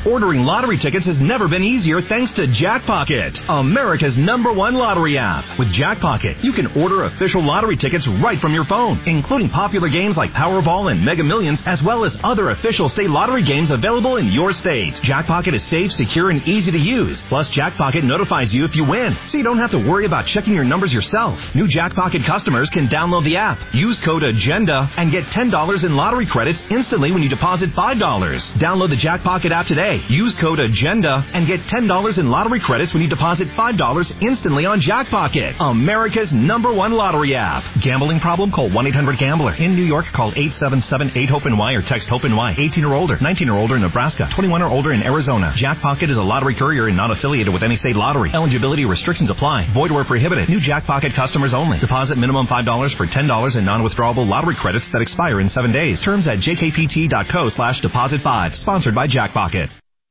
Ordering lottery tickets has never been easier thanks to Jackpocket, America's #1 lottery app. With Jackpocket, you can order official lottery tickets right from your phone, including popular games like Powerball and Mega Millions, as well as other official state lottery games available in your state. Jackpocket is safe, secure, and easy to use. Plus, Jackpocket notifies you if you win, so you don't have to worry about checking your numbers yourself. New Jackpocket customers can download the app, use code AGENDA, and get $10 in lottery credits instantly when you deposit $5. Download the Jackpocket app today. Use code AGENDA and get $10 in lottery credits when you deposit $5 instantly on Jackpocket, America's #1 lottery app. Gambling problem? Call 1-800-GAMBLER. In New York, call 877-8-HOPE-NY or text HOPE-NY. 18 or older, 19 or older in Nebraska, 21 or older in Arizona. Jackpocket is a lottery courier and not affiliated with any state lottery. Eligibility restrictions apply. Void where prohibited. New Jackpocket customers only. Deposit minimum $5 for $10 in non-withdrawable lottery credits that expire in 7 days. Terms at jkpt.co/deposit5. Sponsored by Jackpocket.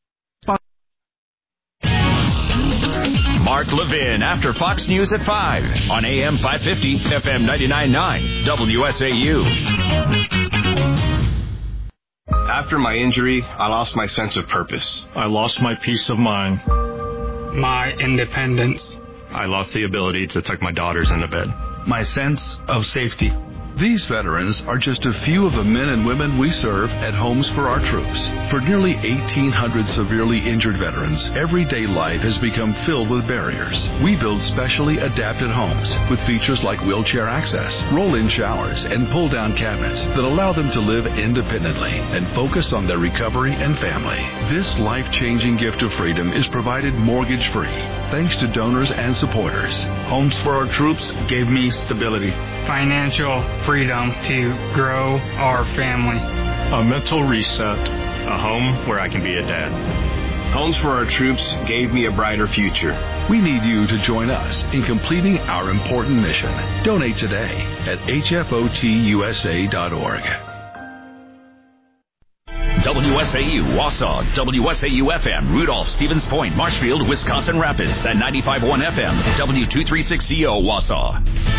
Mark Levin after Fox News at 5 on AM 550, FM 99.9, WSAU. After my injury, I lost my sense of purpose. I lost my peace of mind. My independence. I lost the ability to tuck my daughters into bed. My sense of safety. These veterans are just a few of the men and women we serve at Homes for Our Troops. For nearly 1,800 severely injured veterans, everyday life has become filled with barriers. We build specially adapted homes with features like wheelchair access, roll-in showers, and pull-down cabinets that allow them to live independently and focus on their recovery and family. This life-changing gift of freedom is provided mortgage-free, thanks to donors and supporters. Homes for Our Troops gave me stability. Financial freedom to grow our family. A mental reset. A home where I can be a dad. Homes for Our Troops gave me a brighter future. We need you to join us in completing our important mission. Donate today at hfotusa.org. WSAU, Wausau, WSAU-FM, Rudolph, Stevens Point, Marshfield, Wisconsin Rapids, and 95.1 FM, W236CO, Wausau.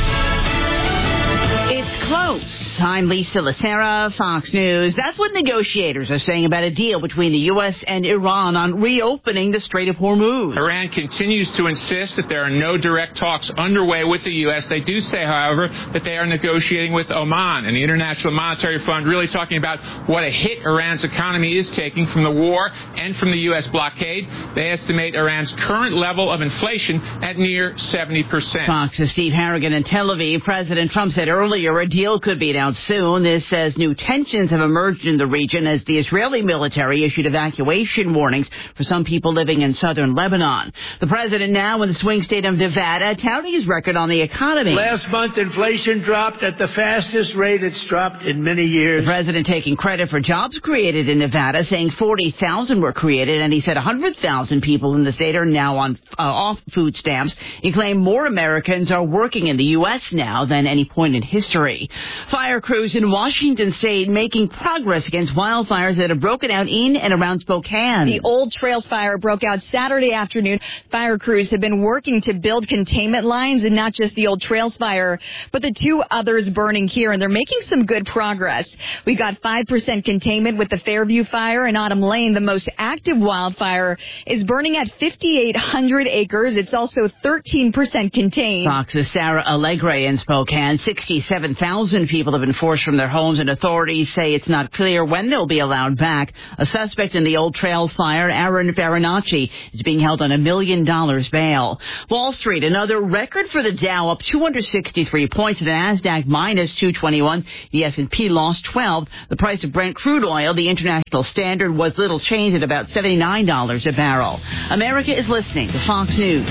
It's close. I'm Lisa Lacera, Fox News. That's what negotiators are saying about a deal between the U.S. and Iran on reopening the Strait of Hormuz. Iran continues to insist that there are no direct talks underway with the U.S. They do say, however, that they are negotiating with Oman, and the International Monetary Fund really talking about what a hit Iran's economy is taking from the war and from the U.S. blockade. They estimate Iran's current level of inflation at near 70%. Fox's Steve Harrigan in Tel Aviv. President Trump said earlier a deal could be announced soon. This says new tensions have emerged in the region as the Israeli military issued evacuation warnings for some people living in southern Lebanon. The president now in the swing state of Nevada touting his record on the economy. Last month, inflation dropped at the fastest rate it's dropped in many years. The president taking credit for jobs created in Nevada, saying 40,000 were created, and he said 100,000 people in the state are now on off food stamps. He claimed more Americans are working in the U.S. now than any point in history. Fire crews in Washington state making progress against wildfires that have broken out in and around Spokane. The Old Trails fire broke out Saturday afternoon. Fire crews have been working to build containment lines, and not just the Old Trails fire, but the two others burning here, and they're making some good progress. We got 5% containment with the Fairview fire, and Autumn Lane, the most active wildfire, is burning at 5,800 acres. It's also 13% contained. Fox's Sarah Allegre in Spokane. 67,000 people have been forced from their homes, and authorities say it's not clear when they'll be allowed back. A suspect in the Old Trails fire, Aaron Farinacci, is being held on $1 million bail. Wall Street, another record for the Dow, up 263 points. The NASDAQ minus 221. The S&P lost 12. The price of Brent crude oil, the international standard, was little changed at about $79 a barrel. America is listening to Fox News.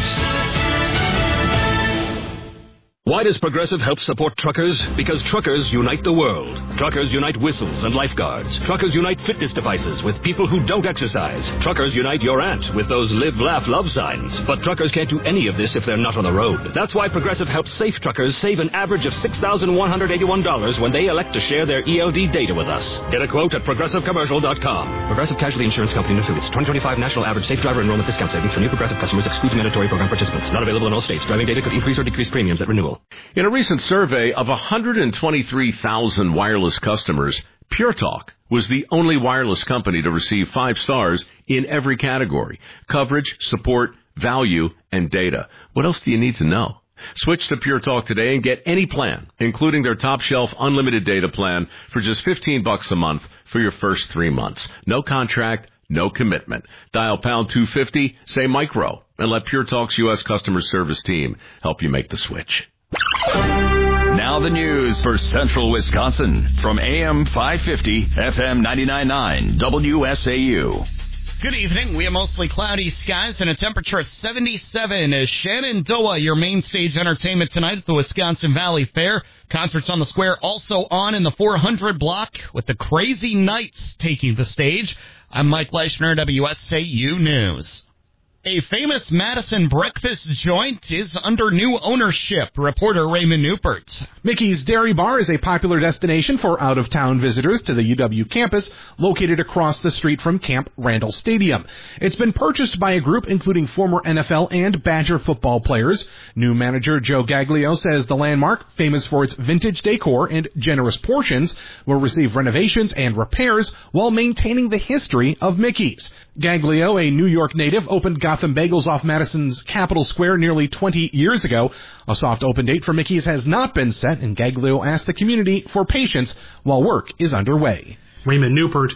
Why does Progressive help support truckers? Because truckers unite the world. Truckers unite whistles and lifeguards. Truckers unite fitness devices with people who don't exercise. Truckers unite your aunt with those live, laugh, love signs. But truckers can't do any of this if they're not on the road. That's why Progressive helps safe truckers save an average of $6,181 when they elect to share their ELD data with us. Get a quote at ProgressiveCommercial.com. Progressive Casualty Insurance Company and Affiliates. 2025 National Average Safe Driver Enrollment Discount Savings for new Progressive customers excludes mandatory program participants. Not available in all states. Driving data could increase or decrease premiums at renewal. In a recent survey of 123,000 wireless customers, Pure Talk was the only wireless company to receive 5 stars in every category: coverage, support, value, and data. What else do you need to know? Switch to Pure Talk today and get any plan, including their top shelf unlimited data plan, for just $15 a month for your first 3 months. No contract, no commitment. Dial pound 250, say micro, and let Pure Talk's U.S. customer service team help you make the switch. Now the news for Central Wisconsin from AM 550, FM 99.9, WSAU. Good evening. We have mostly cloudy skies and a temperature of 77. Shenandoah, your main stage entertainment tonight at the Wisconsin Valley Fair. Concerts on the Square also on in the 400 block with the Crazy Knights taking the stage. I'm Mike Leishner, WSAU News. A famous Madison breakfast joint is under new ownership. Reporter Raymond Newpert. Mickey's Dairy Bar is a popular destination for out-of-town visitors to the UW campus, located across the street from Camp Randall Stadium. It's been purchased by a group including former NFL and Badger football players. New manager Joe Gaglio says the landmark, famous for its vintage decor and generous portions, will receive renovations and repairs while maintaining the history of Mickey's. Gaglio, a New York native, opened Gotham Bagels off Madison's Capitol Square nearly 20 years ago. A soft open date for Mickey's has not been set, and Gaglio asked the community for patience while work is underway. Raymond Newpert,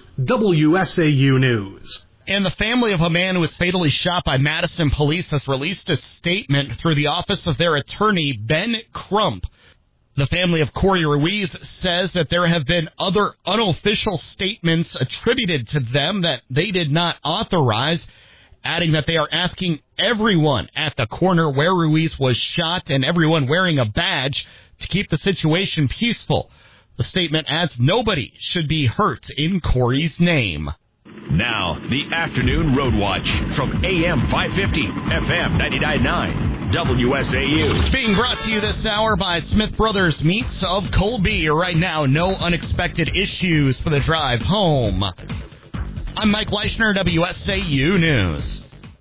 WSAU News. And the family of a man who was fatally shot by Madison police has released a statement through the office of their attorney, Ben Crump. The family of Corey Ruiz says that there have been other unofficial statements attributed to them that they did not authorize, adding that they are asking everyone at the corner where Ruiz was shot and everyone wearing a badge to keep the situation peaceful. The statement adds nobody should be hurt in Corey's name. Now, the Afternoon Road Watch from AM 550, FM 99.9. WSAU. Being brought to you this hour by Smith Brothers Meats of Colby. Right now, no unexpected issues for the drive home. I'm Mike Leishner, WSAU News.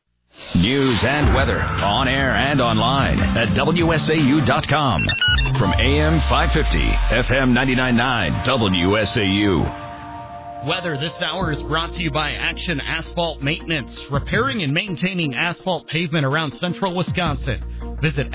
News and weather on air and online at WSAU.com. From AM 550, FM 99.9, WSAU. Weather this hour is brought to you by Action Asphalt Maintenance, repairing and maintaining asphalt pavement around central Wisconsin. Visit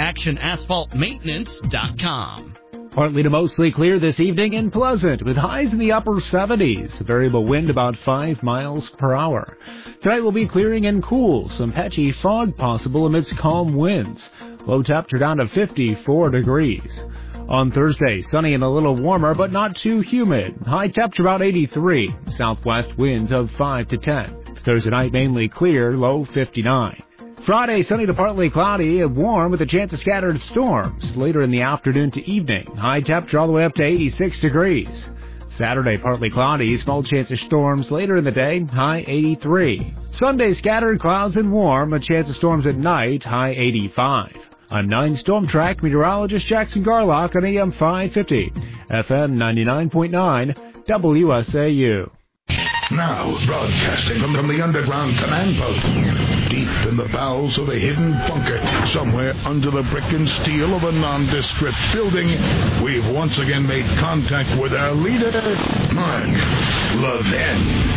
actionasphaltmaintenance.com. Partly to mostly clear this evening and pleasant, with highs in the upper 70s. Variable wind about 5 miles per hour. Tonight will be clearing and cool. Some patchy fog possible amidst calm winds. Low temperature down to 54 degrees. On Thursday, sunny and a little warmer, but not too humid. High temperature about 83. Southwest winds of 5 to 10. Thursday night mainly clear, low 59. Friday, sunny to partly cloudy and warm with a chance of scattered storms later in the afternoon to evening. High temperature all the way up to 86 degrees. Saturday, partly cloudy, small chance of storms later in the day, high 83. Sunday, scattered clouds and warm, a chance of storms at night, high 85. I'm 9 Storm Track meteorologist Jackson Garlock on AM 550, FM 99.9, WSAU. Now, broadcasting from the underground command post, deep in the bowels of a hidden bunker, somewhere under the brick and steel of a nondescript building, we've once again made contact with our leader, Mark Levin.